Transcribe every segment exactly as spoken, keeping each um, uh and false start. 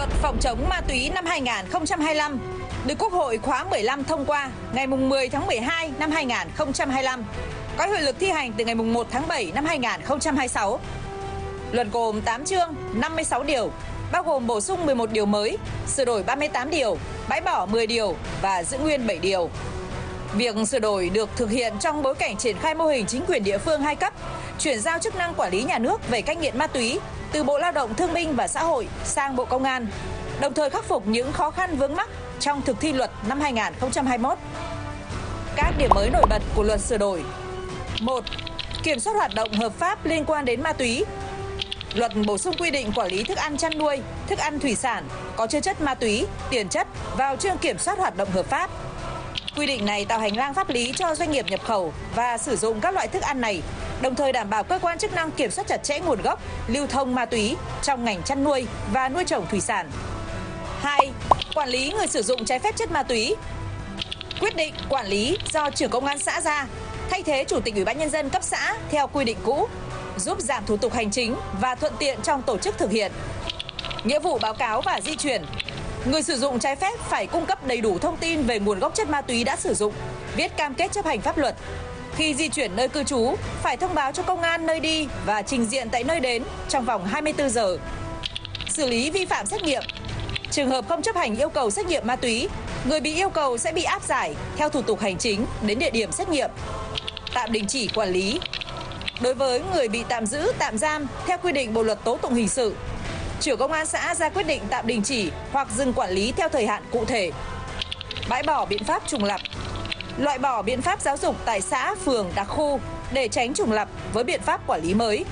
Luật phòng chống ma túy năm hai nghìn không trăm hai mươi lăm được Quốc hội khóa mười lăm thông qua ngày mười tháng mười hai năm hai nghìn không trăm hai mươi lăm, có hiệu lực thi hành từ ngày một tháng bảy năm hai nghìn không trăm hai mươi sáu. Luật gồm tám chương, năm mươi sáu điều, bao gồm bổ sung mười một điều mới, sửa đổi ba mươi tám điều, bãi bỏ mười điều và giữ nguyên bảy điều. Việc sửa đổi được thực hiện trong bối cảnh triển khai mô hình chính quyền địa phương hai cấp, chuyển giao chức năng quản lý nhà nước về cai nghiện ma túy từ Bộ Lao động Thương binh và Xã hội sang Bộ Công an, đồng thời khắc phục những khó khăn vướng mắc trong thực thi luật năm hai nghìn không trăm hai mươi mốt. Các điểm mới nổi bật của luật sửa đổi: một. Kiểm soát hoạt động hợp pháp liên quan đến ma túy. Luật bổ sung quy định quản lý thức ăn chăn nuôi, thức ăn thủy sản có chứa chất ma túy, tiền chất vào chương kiểm soát hoạt động hợp pháp. Quy định này tạo hành lang pháp lý cho doanh nghiệp nhập khẩu và sử dụng các loại thức ăn này, đồng thời đảm bảo cơ quan chức năng kiểm soát chặt chẽ nguồn gốc, lưu thông ma túy trong ngành chăn nuôi và nuôi trồng thủy sản. hai. Quản lý người sử dụng trái phép chất ma túy. Quyết định quản lý do trưởng công an xã ra, thay thế chủ tịch Ủy ban nhân dân cấp xã theo quy định cũ, giúp giảm thủ tục hành chính và thuận tiện trong tổ chức thực hiện. Nghĩa vụ báo cáo và di chuyển. Người sử dụng trái phép phải cung cấp đầy đủ thông tin về nguồn gốc chất ma túy đã sử dụng, viết cam kết chấp hành pháp luật. Khi di chuyển nơi cư trú, phải thông báo cho công an nơi đi và trình diện tại nơi đến trong vòng hai mươi tư giờ. Xử lý vi phạm xét nghiệm. Trường hợp không chấp hành yêu cầu xét nghiệm ma túy, người bị yêu cầu sẽ bị áp giải theo thủ tục hành chính đến địa điểm xét nghiệm. Tạm đình chỉ quản lý. Đối với người bị tạm giữ, tạm giam theo quy định Bộ luật tố tụng hình sự, trưởng công an xã ra quyết định tạm đình chỉ hoặc dừng quản lý theo thời hạn cụ thể. Bãi bỏ biện pháp trùng lặp. Loại bỏ biện pháp giáo dục tại xã, phường, đặc khu để tránh trùng lặp với biện pháp quản lý mới.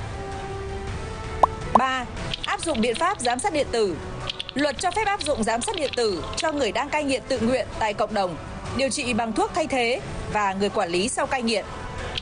ba. Áp dụng biện pháp giám sát điện tử. Luật cho phép áp dụng giám sát điện tử cho người đang cai nghiện tự nguyện tại cộng đồng, điều trị bằng thuốc thay thế và người quản lý sau cai nghiện.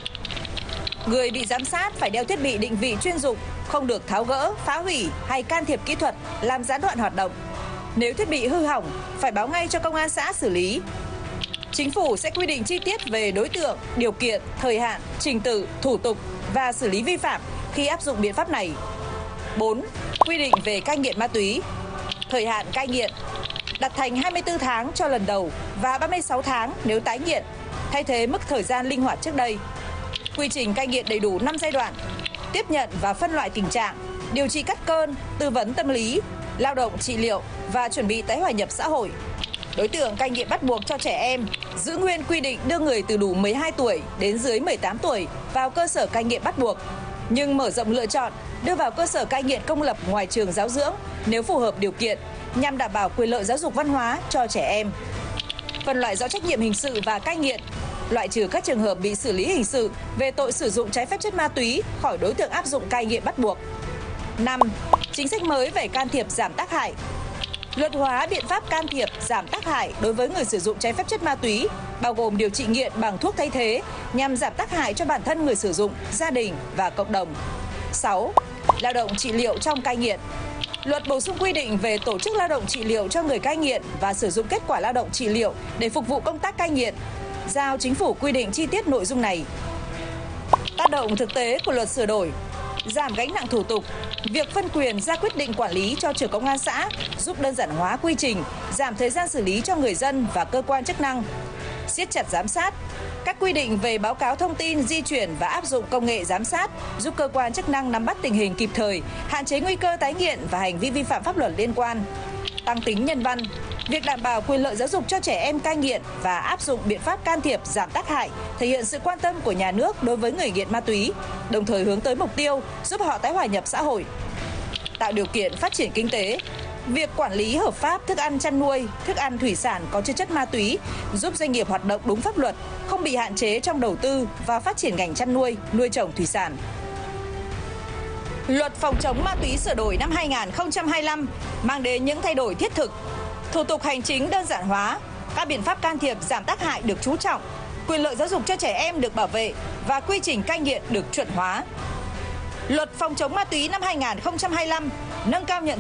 Người bị giám sát phải đeo thiết bị định vị chuyên dụng, không được tháo gỡ, phá hủy hay can thiệp kỹ thuật làm gián đoạn hoạt động. Nếu thiết bị hư hỏng, phải báo ngay cho công an xã xử lý. Chính phủ sẽ quy định chi tiết về đối tượng, điều kiện, thời hạn, trình tự, thủ tục và xử lý vi phạm khi áp dụng biện pháp này. bốn. Quy định về cai nghiện ma túy. Thời hạn cai nghiện đặt thành hai mươi tư tháng cho lần đầu và ba mươi sáu tháng nếu tái nghiện, thay thế mức thời gian linh hoạt trước đây. Quy trình cai nghiện đầy đủ năm giai đoạn: tiếp nhận và phân loại tình trạng, điều trị cắt cơn, tư vấn tâm lý, lao động trị liệu và chuẩn bị tái hòa nhập xã hội. Đối tượng cai nghiện bắt buộc cho trẻ em, giữ nguyên quy định đưa người từ đủ mười hai tuổi đến dưới mười tám tuổi vào cơ sở cai nghiện bắt buộc, nhưng mở rộng lựa chọn đưa vào cơ sở cai nghiện công lập ngoài trường giáo dưỡng nếu phù hợp điều kiện, nhằm đảm bảo quyền lợi giáo dục văn hóa cho trẻ em. Phân loại rõ trách nhiệm hình sự và cai nghiện, loại trừ các trường hợp bị xử lý hình sự về tội sử dụng trái phép chất ma túy khỏi đối tượng áp dụng cai nghiện bắt buộc. năm. Chính sách mới về can thiệp giảm tác hại. Luật hóa biện pháp can thiệp giảm tác hại đối với người sử dụng trái phép chất ma túy, bao gồm điều trị nghiện bằng thuốc thay thế nhằm giảm tác hại cho bản thân người sử dụng, gia đình và cộng đồng. sáu. Lao động trị liệu trong cai nghiện. Luật bổ sung quy định về tổ chức lao động trị liệu cho người cai nghiện và sử dụng kết quả lao động trị liệu để phục vụ công tác cai nghiện, giao chính phủ quy định chi tiết nội dung này. Tác động thực tế của luật sửa đổi: giảm gánh nặng thủ tục, việc phân quyền ra quyết định quản lý cho trưởng công an xã giúp đơn giản hóa quy trình, giảm thời gian xử lý cho người dân và cơ quan chức năng. Siết chặt giám sát. Các quy định về báo cáo thông tin, di chuyển và áp dụng công nghệ giám sát giúp cơ quan chức năng nắm bắt tình hình kịp thời, hạn chế nguy cơ tái nghiện và hành vi vi phạm pháp luật liên quan. Tăng tính nhân văn. Việc đảm bảo quyền lợi giáo dục cho trẻ em cai nghiện và áp dụng biện pháp can thiệp giảm tác hại thể hiện sự quan tâm của nhà nước đối với người nghiện ma túy, đồng thời hướng tới mục tiêu giúp họ tái hòa nhập xã hội. Tạo điều kiện phát triển kinh tế. Việc quản lý hợp pháp thức ăn chăn nuôi, thức ăn thủy sản có chứa chất ma túy giúp doanh nghiệp hoạt động đúng pháp luật, không bị hạn chế trong đầu tư và phát triển ngành chăn nuôi, nuôi trồng thủy sản. Luật phòng chống ma túy sửa đổi năm hai nghìn không trăm hai mươi lăm mang đến những thay đổi thiết thực. Thủ tục hành chính đơn giản hóa, các biện pháp can thiệp giảm tác hại được chú trọng, quyền lợi giáo dục cho trẻ em được bảo vệ và quy trình cai nghiện được chuẩn hóa. Luật phòng chống ma túy năm hai nghìn không trăm hai mươi lăm nâng cao nhận